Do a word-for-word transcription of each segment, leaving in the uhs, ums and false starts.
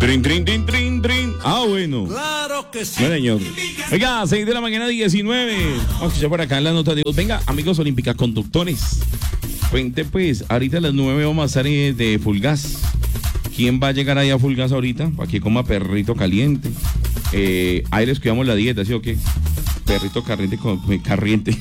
Trin, trin, trin, trin, trin. Ah, bueno. Claro que sí. Bueno, señor. Oiga, seis de la mañana, diecinueve. Vamos a escuchar por acá en la nota de voz. Venga, amigos olímpicas conductores. Cuente, pues, ahorita a las nueve vamos a estar eh, de Fulgas. ¿Quién va a llegar ahí a Fulgas ahorita? Para que coma perrito caliente. Eh, ahí les cuidamos la dieta, ¿sí o qué? Perrito caliente con eh, carriente.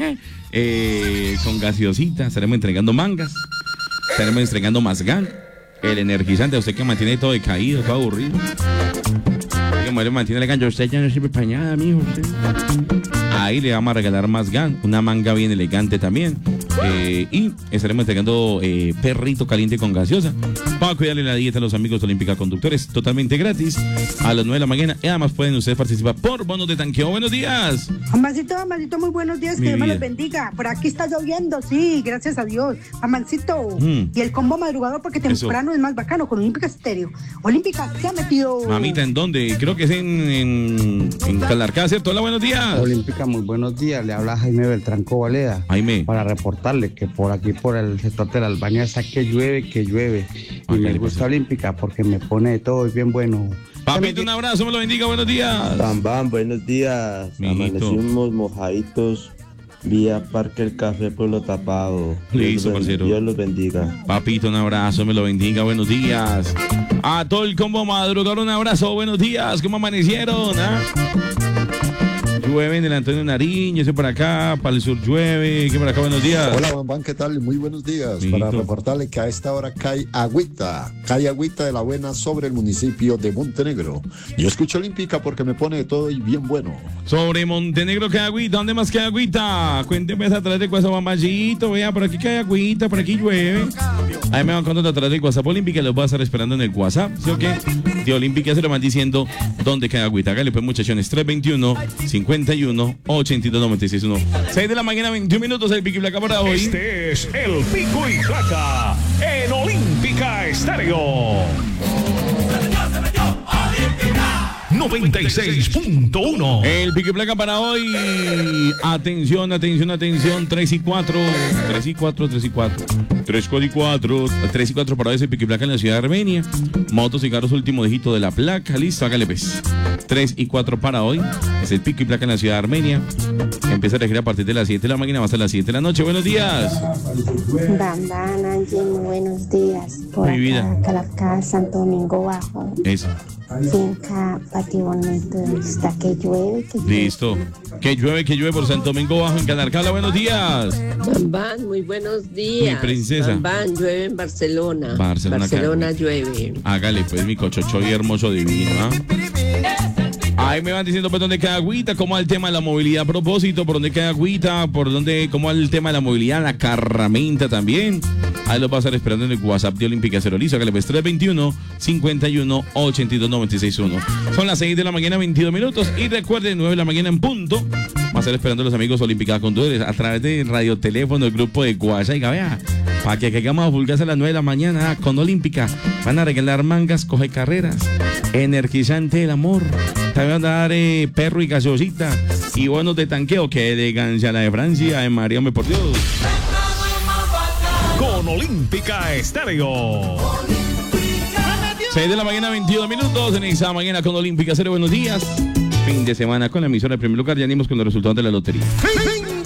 eh, con gaseosita. Estaremos entregando mangas. Estaremos entregando mazgán. El energizante, usted que mantiene todo decaído, todo aburrido. Usted que mantiene elegante, usted ya no sirve para nada, mijo. Usted. Ahí le vamos a regalar mazgán, una manga bien elegante también. Eh, y estaremos entregando eh, perrito caliente con gaseosa para cuidarle la dieta a los amigos olímpicos conductores, totalmente gratis a las nueve de la mañana. Y además pueden ustedes participar por bonos de tanqueo. Buenos días, Amancito, Amancito, muy buenos días, Mi que Dios me vida. los bendiga. Por aquí está lloviendo, sí, gracias a Dios. Amancito, Mm. y el combo madrugador porque temprano es más bacano con Olímpica Estéreo. Olímpica se ha metido. mamita, ¿en dónde? Creo que es en, en, en Calarcá, ¿cierto? Hola, buenos días. Olímpica, muy buenos días. Le habla Jaime Beltrán Cobaleda. Jaime. Para reportarle que por aquí, por el sector de la Albania, está que llueve, que llueve. Y Ay, me ¿qué le gusta pasa? Olímpica porque me pone de todo y bien bueno. Papito, un abrazo, me lo bendiga, buenos días. Bam, bam, buenos días. Mijito. Amanecimos mojaditos vía Parque El Café Pueblo Tapado. Listo, Dios, parcero. Dios los bendiga. Papito, un abrazo, me lo bendiga, buenos días. A todo el combo madrugador, un abrazo, buenos días, ¿cómo amanecieron? ¿Ah? Llueve en el Antonio Nariño, ese por acá, para el sur llueve, que por acá, buenos días. Hola, Bambán, ¿qué tal? Muy buenos días. Mijito. Para reportarle que a esta hora cae agüita, cae agüita de la buena sobre el municipio de Montenegro. Yo escucho Olímpica porque me pone de todo y bien bueno. Sobre Montenegro, ¿qué agüita? ¿Dónde más queda agüita? Cuénteme a través de WhatsApp, mamachito, vea, por aquí cae agüita, por aquí llueve. Ahí me van contando a través del WhatsApp Olímpica, los voy a estar esperando en el WhatsApp, ¿sí o qué? De Olímpica se lo van diciendo dónde queda agüita. Hágale pues, muchachones, tres veintiuno, cincuenta y uno, ochenta y dos, noventa y seis, uno. seis de la mañana, veintiún minutos, el Pico y Placa para hoy. Este es el Pico y Placa en Olímpica Estéreo. noventa y seis punto uno. El Pico y Placa para hoy. Atención, atención, atención. tres y cuatro. tres y cuatro, tres y cuatro. tres y cuatro. tres y cuatro para hoy es el Pico y Placa en la ciudad de Armenia. Motos y carros, último dígito de la placa. Listo, hágale pues. tres y cuatro para hoy. Es el Pico y Placa en la ciudad de Armenia. Empieza a regir a partir de las siete de la mañana hasta las siete de la noche. Buenos días. Bambán, Angie, muy buenos días. Por Mi vida. acá, Calarcá, Santo Domingo Bajo. Eso. Finca Patio Bonito. Está que llueve, que llueve. Listo. Que llueve, que llueve por Santo Domingo Bajo en Canarcala. Buenos días. Bambán, muy buenos días. Mi princesa. Bambán, llueve en Barcelona. Barcelona, Barcelona acá. llueve. Hágale pues, mi cochocho y hermoso divino. ¿Ah? Ahí me van diciendo por dónde queda agüita, cómo va el tema de la movilidad a propósito, por dónde queda agüita, por dónde, cómo va el tema de la movilidad, la carramenta también. Ahí los vas a estar esperando en el WhatsApp de Olímpica Cero Listo, hágale pues tres veintiuno, cincuenta y uno, ochenta y dos, noventa y seis, uno. Son las seis de la mañana, veintidós minutos, y recuerden, nueve de la mañana en punto. Va a estar esperando a los amigos Olímpica Conductores a través de radioteléfono, el grupo de Guayaica, vea, para que caigamos a Fulgas a las nueve de la mañana con Olímpica. Van a regalar mangas, coge carreras, energizante del amor. También van a dar eh, perro y gaseosita y bonos de tanqueo. Qué elegancia la de Francia, de María, me por Dios. Con Olímpica Estéreo. seis de la mañana, veintidós minutos en esa mañana con Olímpica Cero. Buenos días. Fin de semana con la emisora de primer lugar. Ya venimos con los resultados de la lotería.